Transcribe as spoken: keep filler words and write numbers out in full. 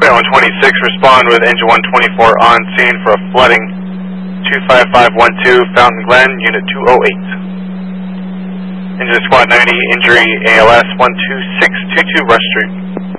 Unit one twenty-six, respond with engine one twenty-four on scene for a flooding. two five five one two, Fountain Glen, Unit two oh eight. Engine Squad ninety, injury A L S one two six two two, Rush Street.